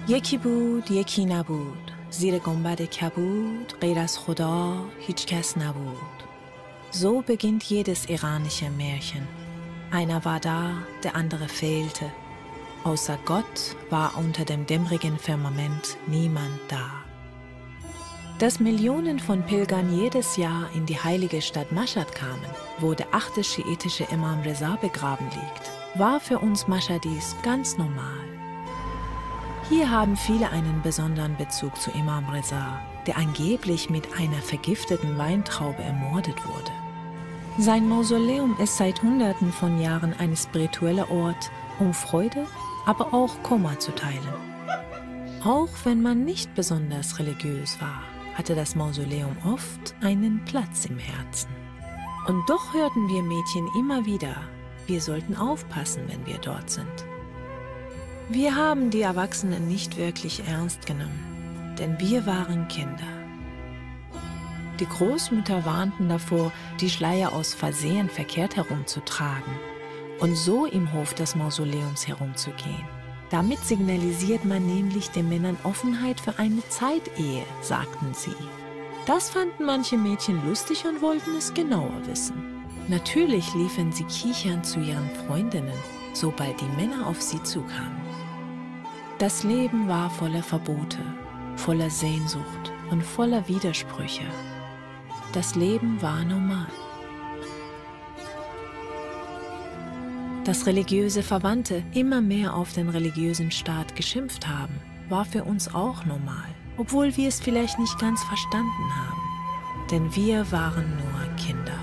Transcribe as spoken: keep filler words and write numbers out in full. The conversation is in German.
یکی بود یکی نبود، زیر گنبد کبود غیر از خدا هیچ kes نبود. So beginnt jedes iranische Märchen. Einer war da, der andere fehlte. Außer Gott war unter dem dämmerigen Firmament niemand da. Dass Millionen von Pilgern jedes Jahr in die heilige Stadt Mashhad kamen, wo der achte schiitische Imam Reza begraben liegt, war für uns Mashhadis ganz normal. Hier haben viele einen besonderen Bezug zu Imam Reza, der angeblich mit einer vergifteten Weintraube ermordet wurde. Sein Mausoleum ist seit Hunderten von Jahren ein spiritueller Ort, um Freude, aber auch Kummer zu teilen. Auch wenn man nicht besonders religiös war, hatte das Mausoleum oft einen Platz im Herzen. Und doch hörten wir Mädchen immer wieder, wir sollten aufpassen, wenn wir dort sind. Wir haben die Erwachsenen nicht wirklich ernst genommen, denn wir waren Kinder. Die Großmütter warnten davor, die Schleier aus Versehen verkehrt herumzutragen und so im Hof des Mausoleums herumzugehen. Damit signalisiert man nämlich den Männern Offenheit für eine Zeitehe, sagten sie. Das fanden manche Mädchen lustig und wollten es genauer wissen. Natürlich liefen sie kichernd zu ihren Freundinnen, sobald die Männer auf sie zukamen. Das Leben war voller Verbote, voller Sehnsucht und voller Widersprüche. Das Leben war normal. Dass religiöse Verwandte immer mehr auf den religiösen Staat geschimpft haben, war für uns auch normal, obwohl wir es vielleicht nicht ganz verstanden haben. Denn wir waren nur Kinder.